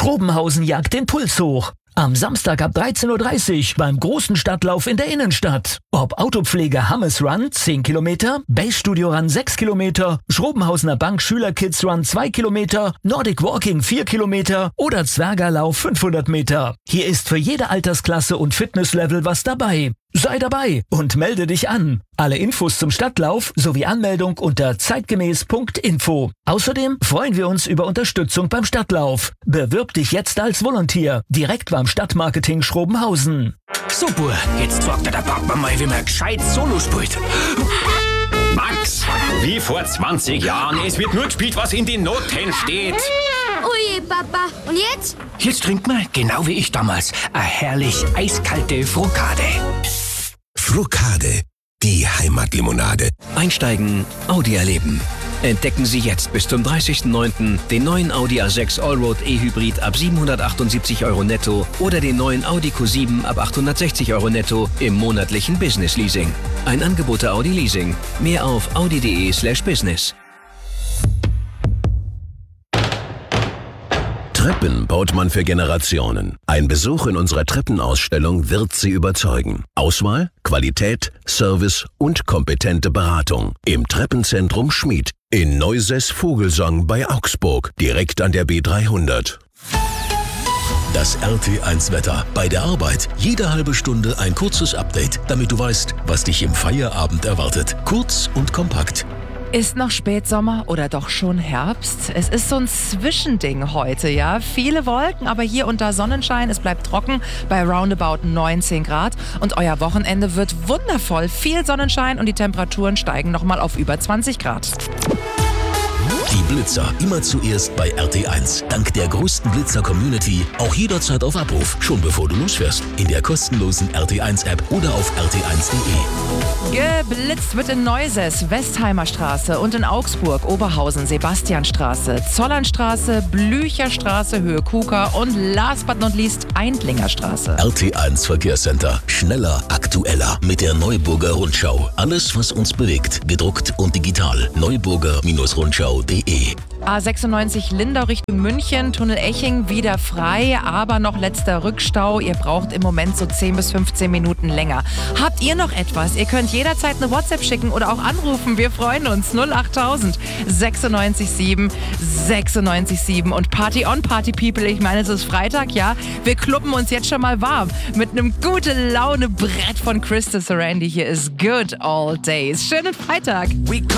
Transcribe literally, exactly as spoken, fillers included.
Schrobenhausen jagt den Puls hoch. Am Samstag ab dreizehn Uhr dreißig beim großen Stadtlauf in der Innenstadt. Ob Autopflege Hammes Run zehn Kilometer, Base Studio Run sechs Kilometer, Schrobenhausener Bank Schüler Kids Run zwei Kilometer, Nordic Walking vier Kilometer oder Zwergerlauf fünfhundert Meter. Hier ist für jede Altersklasse und Fitnesslevel was dabei. Sei dabei und melde dich an. Alle Infos zum Stadtlauf sowie Anmeldung unter zeitgemäß Punkt info. Außerdem freuen wir uns über Unterstützung beim Stadtlauf. Bewirb dich jetzt als Volunteer direkt beim Stadtmarketing Schrobenhausen. So, Bur, jetzt fragt der Papa mal, wie man gescheit Solo spielt. Max, wie vor zwanzig Jahren. Es wird nur gespielt, was in den Noten steht. Ui, Papa. Und jetzt? Jetzt trinkt man, genau wie ich damals, eine herrlich eiskalte Frukade. Frukade, die Heimatlimonade. Einsteigen, Audi erleben. Entdecken Sie jetzt bis zum dreißigsten neunten den neuen Audi A sechs Allroad E-Hybrid ab siebenhundertachtundsiebzig Euro netto oder den neuen Audi Q sieben ab achthundertsechzig Euro netto im monatlichen Business Leasing. Ein Angebot der Audi Leasing. Mehr auf audi.de slash business. Treppen baut man für Generationen. Ein Besuch in unserer Treppenausstellung wird Sie überzeugen. Auswahl, Qualität, Service und kompetente Beratung. Im Treppenzentrum Schmied. In Neuses-Vogelsang bei Augsburg. Direkt an der B dreihundert. Das R T eins Wetter. Bei der Arbeit jede halbe Stunde ein kurzes Update, damit du weißt, was dich im Feierabend erwartet. Kurz und kompakt. Ist noch Spätsommer oder doch schon Herbst? Es ist so ein Zwischending heute, ja. Viele Wolken, aber hier und da Sonnenschein. Es bleibt trocken bei roundabout neunzehn Grad. Und euer Wochenende wird wundervoll. Viel Sonnenschein und die Temperaturen steigen nochmal auf über zwanzig Grad. Die Blitzer immer zuerst bei R T eins. Dank der größten Blitzer-Community auch jederzeit auf Abruf. Schon bevor du losfährst. In der kostenlosen R T eins App oder auf r t eins punkt d e. Geblitzt wird in Neuses, Westheimer Straße und in Augsburg, Oberhausen, Sebastianstraße, Zollernstraße, Blücherstraße, Höhe Kuka und last but not least Eindlinger Straße. R T eins Verkehrscenter. Schneller, aktueller. Mit der Neuburger Rundschau. Alles, was uns bewegt. Gedruckt und digital. Neuburger Rundschau punkt de. A sechsundneunzig Lindau Richtung München, Tunnel Eching wieder frei, aber noch letzter Rückstau. Ihr braucht im Moment so zehn bis fünfzehn Minuten länger. Habt ihr noch etwas? Ihr könnt jederzeit eine WhatsApp schicken oder auch anrufen. Wir freuen uns. null achttausend sechsundneunzig sieben sechsundneunzig sieben und Party on Party People. Ich meine, es ist Freitag, ja. Wir kluppen uns jetzt schon mal warm mit einem gute Laune Brett von Krista Sarandon. Hier ist Good Old Days. Schönen Freitag.